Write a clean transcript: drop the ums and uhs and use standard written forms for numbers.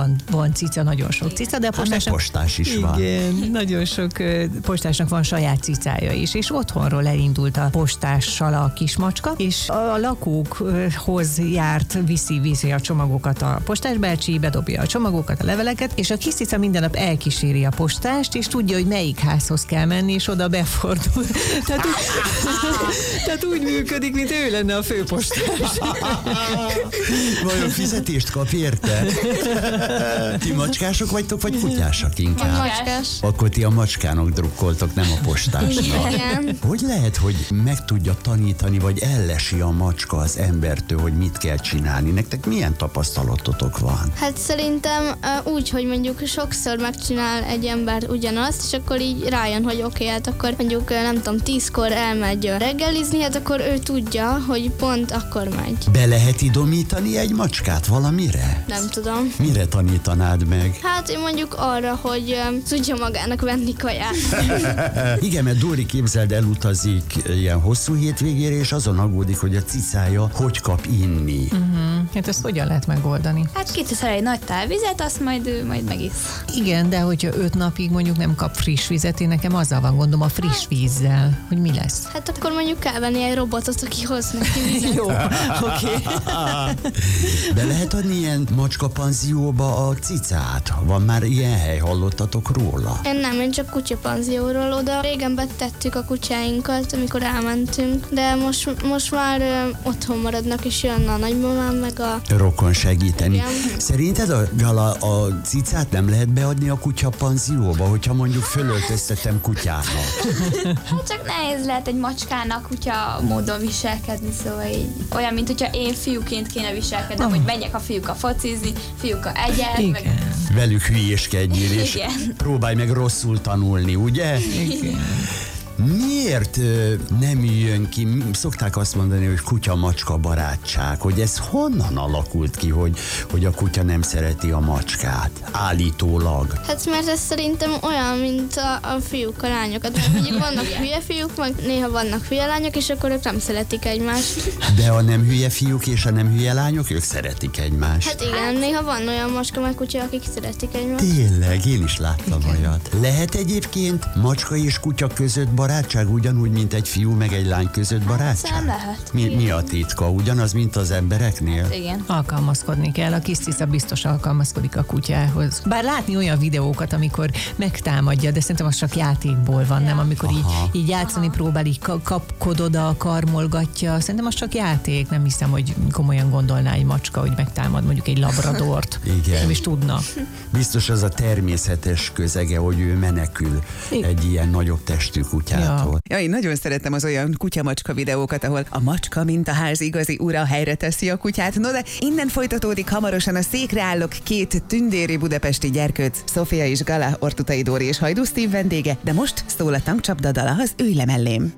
van cica, nagyon sok cica, de a postás is van. Igen, nagyon sok postásnak van saját cicája is, és otthonról elindult a postással a kismacska, és a lakókhoz járt, viszi a csomagokat a postásbácsi, bedobja a csomagokat, a leveleket, és a kis cica minden nap elkíséri a postást, és tudja, hogy melyik házhoz kell menni, és oda befordul. Tehát úgy működik, mint ő lenne a főpostás. Vajon fizetést kap érte? Ti macskások vagytok, vagy kutyások inkább? Macskás. Akkor ti a macskának drukkoltok, nem a postásnak. Igen. Hogy lehet, hogy meg tudja tanítani, vagy ellesi a macska az embertől, hogy mit kell csinálni? Nektek milyen tapasztalatotok van? Hát szerintem úgy, hogy mondjuk sokszor megcsinál egy ember ugyanazt, és akkor így rájön, hogy oké, hát akkor mondjuk nem tudom, 10-kor elmegy reggelizni, hát akkor ő tudja, hogy pont akkor megy. Be lehet idomítani egy macskát valamire? Nem tudom. Mire tanítanád meg? Hát én mondjuk arra, hogy tudja magának venni kaját. Igen, mert Dóri, képzeld, elutazik ilyen hosszú hétvégére, és azon aggódik, hogy a cicája hogy kap inni. Hát ezt hogyan lehet megoldani? Hát kiteszel egy nagy tálvizet, azt majd ő megisz. Igen, de hogyha 5 napig mondjuk nem kap friss vizet, én nekem azzal van gondom a friss vízzel, hogy mi lesz. Hát akkor mondjuk kell venni egy robotot, aki hoz neki vizet. Jó, oké. Be lehet adni ilyen macskapanzióba a cicát? Van már ilyen hely, hallottatok róla? Én csak kutyapanzióról oda. Régen betettük a kutyáinkat, amikor elmentünk, de most már otthon maradnak, és jön a nagymamám, meg a... Rokon segíteni. Igen. Szerinted a cicát nem lehet beadni a kutyapanzióba, hogyha mondjuk fölöltöztetem kutyának? Hát csak nehéz lehet egy macskának kutya módon viselkedni, szóval így olyan, mint hogyha én fiúként kéne viselkednem, hogy menjek a fiúkkal focizni, fiúkkal egyet, meg... Velük hülyéskedjél, és Igen. próbálj meg rosszul tanulni, ugye? Igen. Miért nem jön ki, szokták azt mondani, hogy kutya-macska barátság, hogy ez honnan alakult ki, hogy a kutya nem szereti a macskát, állítólag? Hát mert ez szerintem olyan, mint a fiúk, a lányokat. Mert mondjuk vannak hülye fiúk, meg néha vannak hülye lányok, és akkor ők nem szeretik egymást. De a nem hülye fiúk és a nem hülye lányok, ők szeretik egymást. Hát igen, néha van olyan macska meg kutya, akik szeretik egymást. Tényleg, én is láttam olyat. Lehet egyébként macska és kutya között barátság, ugyanúgy, mint egy fiú meg egy lány között barátság? Nem lehet. Mi a titka? Ugyanaz, mint az embereknél? Igen. Alkalmazkodni kell, a kis cica biztos alkalmazkodik a kutyához. Bár látni olyan videókat, amikor megtámadja, de szerintem az csak játékból van, nem? Amikor így játszani próbál, így kapkod oda, karmolgatja. Szerintem az csak játék, nem hiszem, hogy komolyan gondolná egy macska, hogy megtámad mondjuk egy labradort. Igen. Nem is tudna. Biztos az a természetes közege, hogy ő menekül egy ilyen nagyobb testű kutyától. Ja, én nagyon szeretem az olyan kutya-macska videókat, ahol a macska, mint a ház igazi ura, helyre teszi a kutyát. No, de innen folytatódik hamarosan a Székre állok, 2 tündéri budapesti gyerkőc, Sofia és Gala, Ortutai Dóri és Hajdú Steve vendége, de most szól a tankcsapda dala, az Ülj le mellém.